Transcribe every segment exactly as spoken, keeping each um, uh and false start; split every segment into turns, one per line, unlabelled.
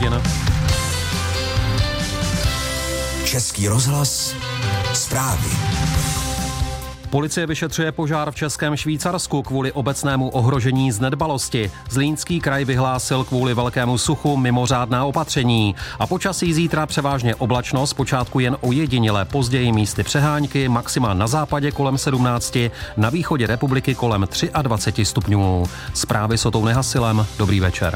hodin.
Český rozhlas, zprávy.
Policie vyšetřuje požár v Českém Švýcarsku kvůli obecnému ohrožení z nedbalosti. Zlínský kraj vyhlásil kvůli velkému suchu mimořádná opatření. A počasí zítra převážně oblačno, zpočátku jen ojediněle, později místy přehánky, maxima na západě kolem sedmnácti, na východě republiky kolem dvacet tři stupňů. Zprávy s Otou Nehasilem. Dobrý večer.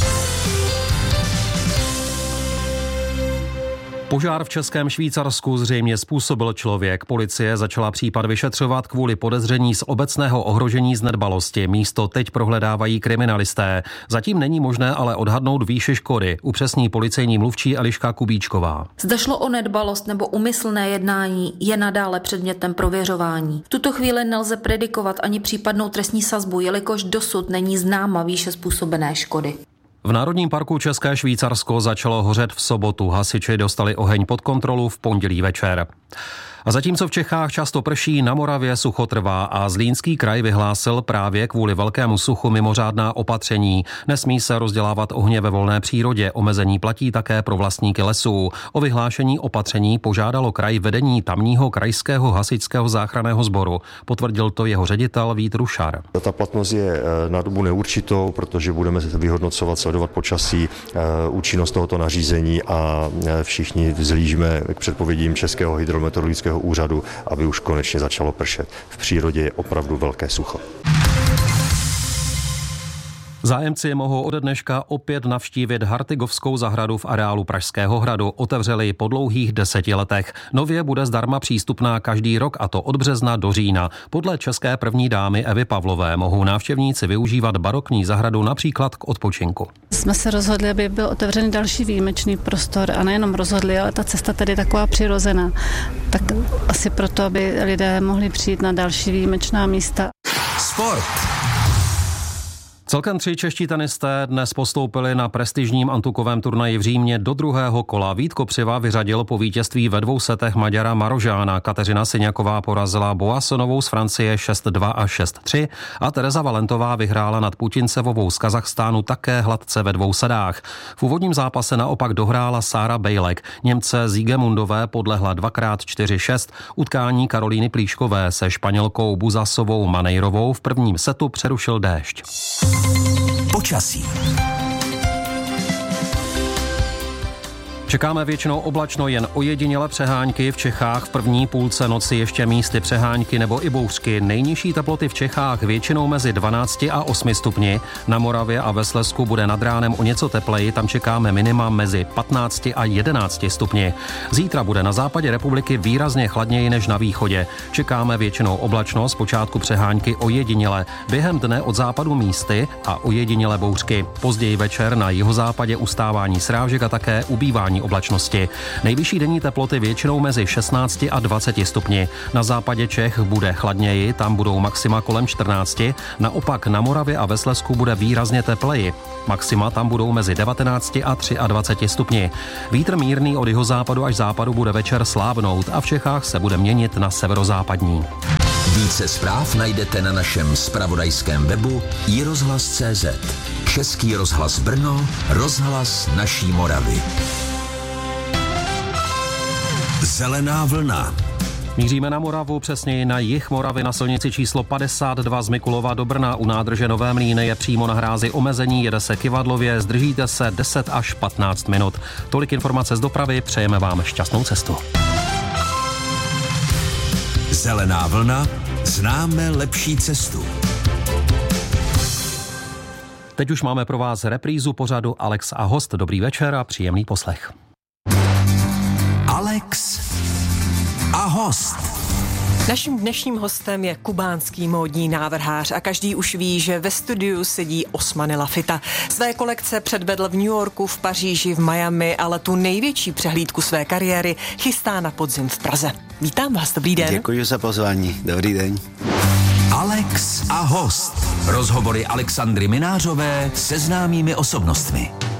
Požár v Českém Švýcarsku zřejmě způsobil člověk. Policie začala případ vyšetřovat kvůli podezření z obecného ohrožení z nedbalosti. Místo teď prohledávají kriminalisté. Zatím není možné ale odhadnout výši škody, upřesní policejní mluvčí Eliška Kubíčková.
Zda šlo o nedbalost nebo úmyslné jednání, je nadále předmětem prověřování. V tuto chvíli nelze predikovat ani případnou trestní sazbu, jelikož dosud není známa výše způsobené škody.
V Národním parku České Švýcarsko začalo hořet v sobotu. Hasiči dostali oheň pod kontrolu v pondělí večer. A zatímco v Čechách často prší, na Moravě sucho trvá a Zlínský kraj vyhlásil právě kvůli velkému suchu mimořádná opatření. Nesmí se rozdělávat ohně ve volné přírodě. Omezení platí také pro vlastníky lesů. O vyhlášení opatření požádalo kraj vedení tamního krajského hasičského záchranného sboru. Potvrdil to jeho ředitel Vít Rušar.
Ta platnost je na dobu neurčitou, protože budeme vyhodnocovat, sledovat počasí, účinnost tohoto nařízení a všichni vzhlížíme k předpovědím Českého hydrometeorologického úřadu, aby už konečně začalo pršet. V přírodě je opravdu velké sucho.
Zájemci mohou ode dneška opět navštívit Hartygovskou zahradu v areálu Pražského hradu. Otevřeli ji po dlouhých deseti letech. Nově bude zdarma přístupná každý rok, a to od března do října. Podle české první dámy Evy Pavlové mohou návštěvníci využívat barokní zahradu například k odpočinku.
Jsme se rozhodli, aby byl otevřený další výjimečný prostor a nejenom rozhodli, ale ta cesta tady je taková přirozená. Tak asi proto, aby lidé mohli přijít na další výjimečná místa.
Sport.
Celkem tři čeští tenisté dnes postoupili na prestižním antukovém turnaji v Římě do druhého kola. Vít Kopřiva vyřadil po vítězství ve dvou setech Maďara Marožána. Kateřina Syňaková porazila Boassonovou z Francie šest dva a šest tři a Tereza Valentová vyhrála nad Putincevovou z Kazachstánu také hladce ve dvou sedách. V úvodním zápase naopak dohrála Sára Bejlek. Němce Siegemundové podlehla dvakrát čtyři šest. Utkání Karolíny Plíškové se Španělkou Buzasovou Manejrovou v prvním setu přerušil déšť.
Počasí.
Čekáme většinou oblačno, jen ojediněle přehánky. V Čechách v první půlce noci ještě místy přehánky nebo i bouřky. Nejnižší teploty v Čechách většinou mezi dvanácti a osmi stupni. Na Moravě a ve Slezsku bude nad ránem o něco tepleji, tam čekáme minima mezi patnácti a jedenácti stupni. Zítra bude na západě republiky výrazně chladněji než na východě. Čekáme většinou oblačno, zpočátku přehánky ojediněle. Během dne od západu místy a ojediněle bouřky. Později večer na jihozápadě ustávání srážek a také ubývání oblačnosti. Nejvyšší denní teploty většinou mezi šestnácti a dvaceti stupni. Na západě Čech bude chladněji, tam budou maxima kolem čtrnácti. Naopak na Moravě a ve Slezsku bude výrazně tepleji. Maxima tam budou mezi devatenácti a dvaceti třemi stupni. Vítr mírný od jihozápadu až západu bude večer slábnout a v Čechách se bude měnit na severozápadní.
Více zpráv najdete na našem zpravodajském webu i rozhlas tečka cé zet. Český rozhlas Brno, rozhlas naší Moravy. Zelená vlna.
Míříme na Moravu, přesněji na jih Moravy na silnici číslo padesát dva z Mikulova do Brna. U nádrže Nové Mlýny je přímo na hrázi omezení, jede se kyvadlově, zdržíte se deset až patnáct minut. Tolik informace z dopravy, přejeme vám šťastnou cestu.
Zelená vlna, známe lepší cestu.
Teď už máme pro vás reprízu pořadu Alex a host. Dobrý večer a příjemný poslech.
Alex a host.
Naším dnešním hostem je kubánský módní návrhář a každý už ví, že ve studiu sedí Osmany Lafita. Své kolekce předvedl v New Yorku, v Paříži, v Miami, ale tu největší přehlídku své kariéry chystá na podzim v Praze. Vítám vás, dobrý den.
Děkuji za pozvání, dobrý den.
Alex a host. Rozhovory Alexandry Minářové se známými osobnostmi.